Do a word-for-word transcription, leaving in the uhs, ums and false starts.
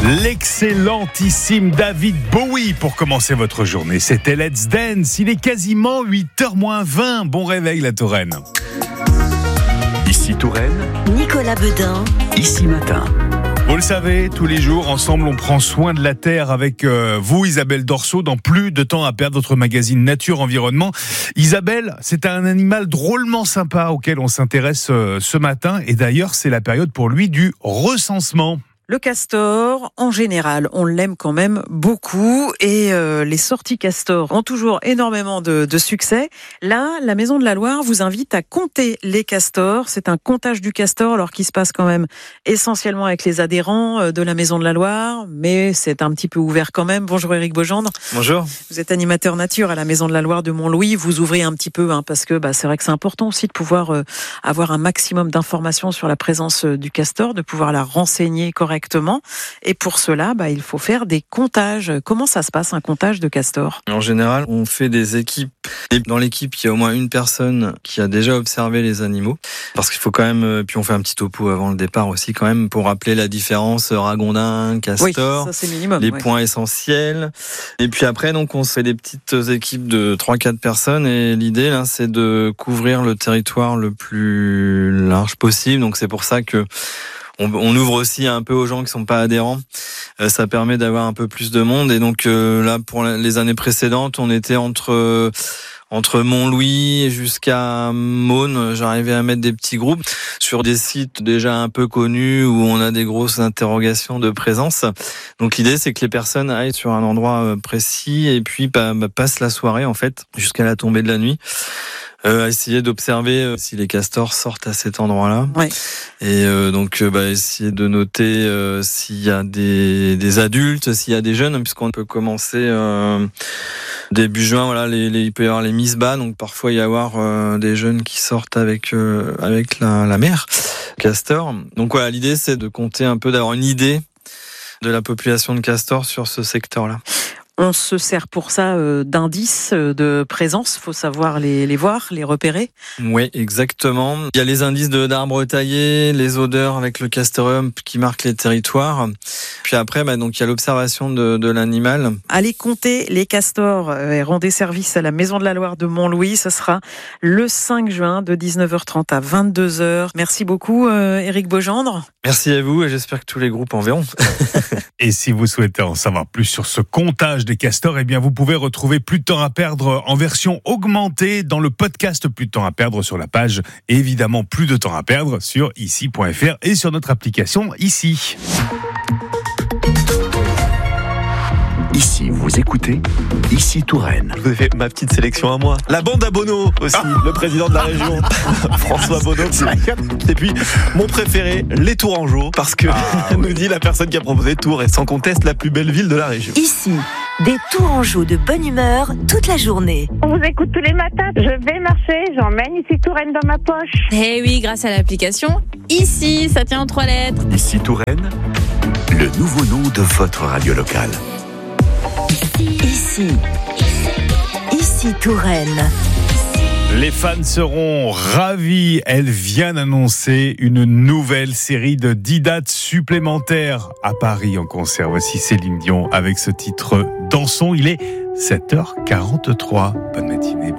L'excellentissime David Bowie pour commencer votre journée. C'était Let's Dance. Il est quasiment huit heures moins vingt. Bon réveil la Touraine. Ici Touraine, Nicolas Beudin, ici Matin. Vous le savez, tous les jours, ensemble, on prend soin de la Terre avec euh, vous, Isabelle Dorso, dans Plus de temps à perdre, votre magazine Nature Environnement. Isabelle, c'est un animal drôlement sympa auquel on s'intéresse euh, ce matin. Et d'ailleurs, c'est la période pour lui du recensement. Le castor, en général, on l'aime quand même beaucoup et euh, les sorties castor ont toujours énormément de, de succès. Là, la Maison de la Loire vous invite à compter les castors. C'est un comptage du castor, alors qui se passe quand même essentiellement avec les adhérents de la Maison de la Loire, mais c'est un petit peu ouvert quand même. Bonjour Éric Beaugendre. Bonjour. Vous êtes animateur nature à la Maison de la Loire de Montlouis. Vous ouvrez un petit peu, hein, parce que bah, c'est vrai que c'est important aussi de pouvoir euh, avoir un maximum d'informations sur la présence du castor, de pouvoir la renseigner correctement. Correctement. Et pour cela, bah, il faut faire des comptages. Comment ça se passe, un comptage de castor ? En général, on fait des équipes. Et dans l'équipe, il y a au moins une personne qui a déjà observé les animaux. Parce qu'il faut quand même, puis on fait un petit topo avant le départ aussi quand même, pour rappeler la différence ragondin, castor, oui, ça, c'est minimum, les ouais. points essentiels. Et puis après, donc, on se fait des petites équipes de trois quatre personnes. Et l'idée, là, c'est de couvrir le territoire le plus large possible. Donc c'est pour ça que On, on ouvre aussi un peu aux gens qui sont pas adhérents. Euh, ça permet d'avoir un peu plus de monde. Et donc euh, là, pour les années précédentes, on était entre euh, entre Montlouis jusqu'à Maune. J'arrivais à mettre des petits groupes sur des sites déjà un peu connus où on a des grosses interrogations de présence. Donc l'idée, c'est que les personnes aillent sur un endroit précis et puis bah, bah, passent la soirée en fait jusqu'à la tombée de la nuit. Euh, essayer d'observer euh, si les castors sortent à cet endroit-là. Ouais. Et euh, donc, euh, bah, essayer de noter euh, s'il y a des, des adultes, s'il y a des jeunes, puisqu'on peut commencer euh, début juin. Voilà, les, les, il peut y avoir les mises bas, donc parfois il y avoir euh, des jeunes qui sortent avec euh, avec la, la mère castor. Donc voilà, l'idée c'est de compter un peu, d'avoir une idée de la population de castors sur ce secteur-là. On se sert pour ça euh, d'indices de présence. Il faut savoir les, les voir, les repérer. Oui, exactement. Il y a les indices de, d'arbres taillés, les odeurs avec le castoreum qui marquent les territoires. Puis après, bah, donc il y a l'observation de, de l'animal. Allez compter les castors et rendez service à la Maison de la Loire de Montlouis. Ce sera le cinq juin de dix-neuf heures trente à vingt-deux heures. Merci beaucoup euh, Éric Beaugendre. Merci à vous et j'espère que tous les groupes en verront. Et si vous souhaitez en savoir plus sur ce comptage des castors, eh bien vous pouvez retrouver Plus de temps à perdre en version augmentée dans le podcast Plus de temps à perdre sur la page, et évidemment Plus de temps à perdre sur ici point f r et sur notre application Ici. Ici, vous écoutez, ici Touraine. Je vous ai fait ma petite sélection à moi. La bande à Bono aussi, ah le président de la région, François Bono. Et puis, mon préféré, les Tourangeaux, parce que, ah, nous dit la personne qui a proposé Tours est sans conteste la plus belle ville de la région. Ici, des Tourangeaux de bonne humeur toute la journée. On vous écoute tous les matins. Je vais marcher, j'emmène ici Touraine dans ma poche. Eh oui, grâce à l'application Ici, ça tient en trois lettres. Ici Touraine, le nouveau nom de votre radio locale. Ici, ici Touraine. Les fans seront ravis. Elle vient d'annoncer une nouvelle série de dix dates supplémentaires à Paris en concert. Voici Céline Dion avec ce titre Dansons. Il est sept heures quarante-trois. Bonne matinée.